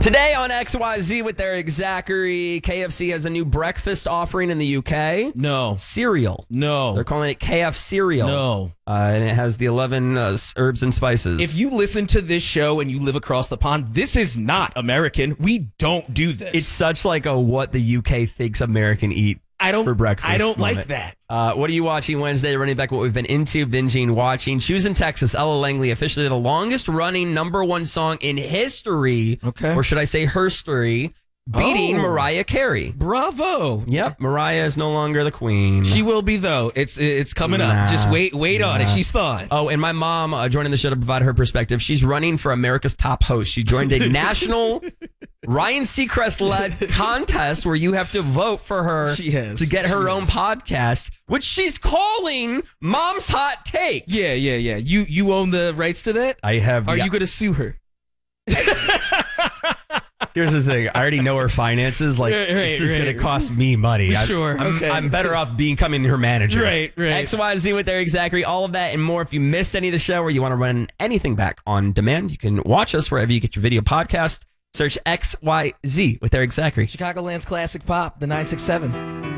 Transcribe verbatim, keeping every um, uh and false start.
Today on X Y Z with Eric Zachary, K F C has a new breakfast offering in the U K. No. Cereal. No. They're calling it K F cereal. No. Uh, and it has the eleven uh, herbs and spices. If you listen to this show and you live across the pond, this is not American. We don't do this. It's such like a what the U K thinks American eat I don't, for breakfast. I don't moment. like that. Uh, what are you watching Wednesday? Running back what we've been into, binging, watching. Choosing Texas, Ella Langley, officially the longest running number one song in history. Okay. Or should I say her story, beating Oh. Mariah Carey. Bravo. Yep, Mariah is no longer the queen. She will be, though. It's it's coming Nah. up. Just wait wait on it. Nah. She's thawing. Oh, and my mom uh, joining the show to provide her perspective. She's running for America's Top Host. She joined a national Ryan Seacrest-led contest where you have to vote for her She has. to get her She own has. podcast, which she's calling Mom's Hot Take. Yeah, yeah, yeah. You you own the rights to that? I have. Are yeah. you going to sue her? Here's the thing. I already know her finances. Like, Right, this right, is right. going to cost me money. I- Sure, I'm, okay. I'm better off becoming her manager. Right, right. X Y Z with Eric Zachary. All of that and more. If you missed any of the show or you want to run anything back on demand, you can watch us wherever you get your video podcast. Search X Y Z with Eric Zachary. Chicagoland's classic pop, the nine six seven.